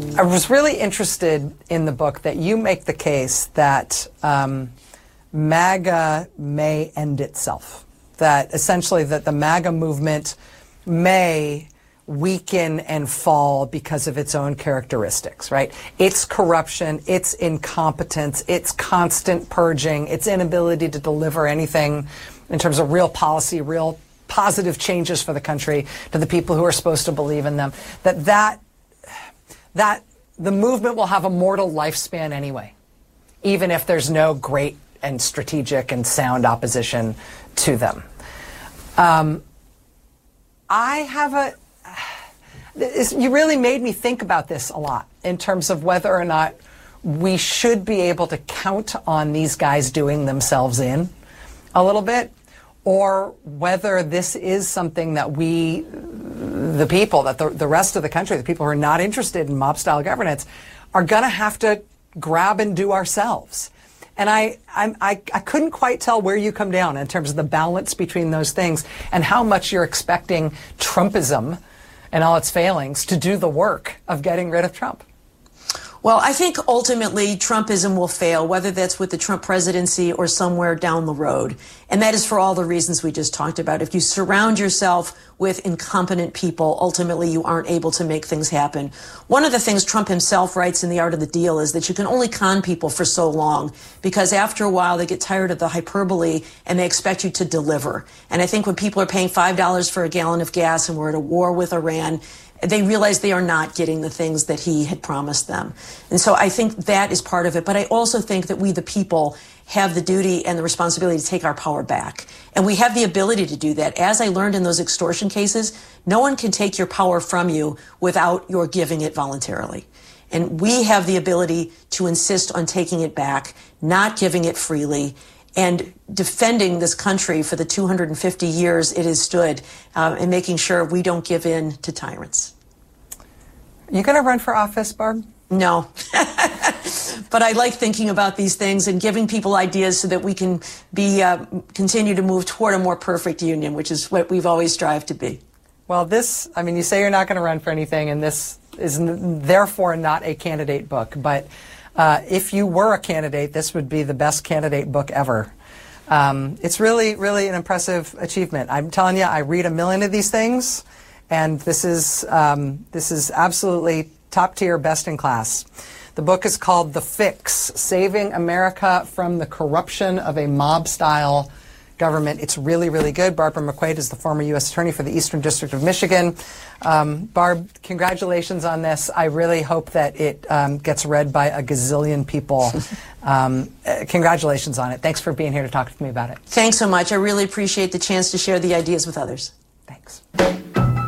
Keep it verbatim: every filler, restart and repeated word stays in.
I was really interested in the book that you make the case that um, MAGA may end itself. That essentially that the MAGA movement may weaken and fall because of its own characteristics, right? Its corruption, its incompetence, its constant purging, its inability to deliver anything in terms of real policy, real positive changes for the country to the people who are supposed to believe in them, that that, that the movement will have a mortal lifespan anyway, even if there's no great and strategic and sound opposition to them. Um, I have a... You really made me think about this a lot in terms of whether or not we should be able to count on these guys doing themselves in a little bit, or whether this is something that we, the people, that the, the rest of the country, the people who are not interested in mob-style governance, are going to have to grab and do ourselves. And I, I'm, I, I couldn't quite tell where you come down in terms of the balance between those things and how much you're expecting Trumpism and all its failings to do the work of getting rid of Trump. Well, I think ultimately Trumpism will fail, whether that's with the Trump presidency or somewhere down the road. And that is for all the reasons we just talked about. If you surround yourself with incompetent people, ultimately you aren't able to make things happen. One of the things Trump himself writes in The Art of the Deal is that you can only con people for so long, because after a while they get tired of the hyperbole and they expect you to deliver. And I think when people are paying five dollars for a gallon of gas and we're at a war with Iran, they realize they are not getting the things that he had promised them. And so I think that is part of it. But I also think that we, the people, have the duty and the responsibility to take our power back. And we have the ability to do that. As I learned in those extortion cases, no one can take your power from you without your giving it voluntarily. And we have the ability to insist on taking it back, not giving it freely, and defending this country for the two hundred fifty years it has stood, uh, and making sure we don't give in to tyrants. You going to run for office, Barb? No. But I like thinking about these things and giving people ideas so that we can be uh, continue to move toward a more perfect union, which is what we've always strived to be. Well, this, I mean, you say you're not going to run for anything, and this is n therefore not a candidate book, but Uh, if you were a candidate, this would be the best candidate book ever. Um, it's really, really an impressive achievement. I'm telling you, I read a million of these things, and this is um, this is absolutely top tier, best in class. The book is called The Fix: Saving America from the Corruption of a Mob-Style Government. It's really, really good. Barbara McQuade is the former U S Attorney for the Eastern District of Michigan. Um, Barb, congratulations on this. I really hope that it um, gets read by a gazillion people. Um, uh, congratulations on it. Thanks for being here to talk to me about it. Thanks so much. I really appreciate the chance to share the ideas with others. Thanks.